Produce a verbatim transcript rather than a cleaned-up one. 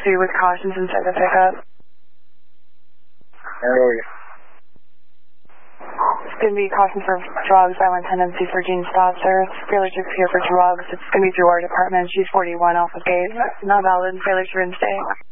two with cautions inside the pickup. Where are you? It's going to be caution for drugs, violent tendency for Gene stop, sir. Failure to appear for drugs. It's going to be through our department. She's forty-one off of gate. Not valid. Failure to reinstate.